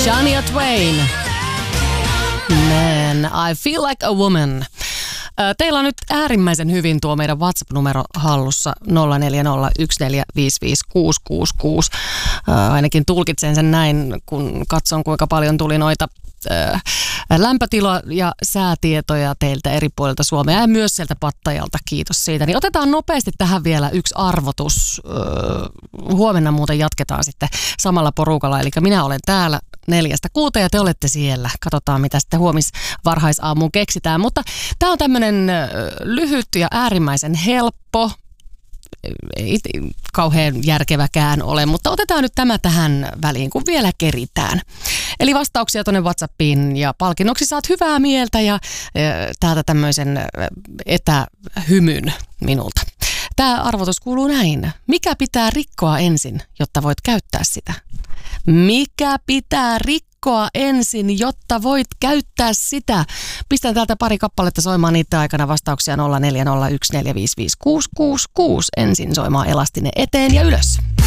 Shania Twain. Man, I feel like a woman. Teillä on nyt äärimmäisen hyvin tuo meidän WhatsApp-numero hallussa 0401455666. Ainakin tulkitsen sen näin, kun katson kuinka paljon tuli noita lämpötila- ja säätietoja teiltä eri puolilta Suomea ja myös sieltä Pattajalta. Kiitos siitä. Niin otetaan nopeasti tähän vielä yksi arvotus. Huomenna muuten jatketaan sitten samalla porukalla. Eli minä olen täällä 4-6 ja te olette siellä. Katsotaan, mitä sitten huomis varhaisaamuun keksitään. Mutta tämä on tämmöinen lyhyt ja äärimmäisen helppo. Ei kauhean järkeväkään ole, mutta otetaan nyt tämä tähän väliin, kun vielä keritään. Eli vastauksia tuonne WhatsAppiin ja palkinnoksi saat hyvää mieltä ja täältä tämmöisen etähymyn minulta. Tämä arvotus kuuluu näin. Mikä pitää rikkoa ensin, jotta voit käyttää sitä? Mikä pitää rikkoa ensin, jotta voit käyttää sitä? Pistän täältä pari kappaletta soimaan niitä aikana vastauksia 0401455666. Ensin soimaan elastinen eteen ja ylös.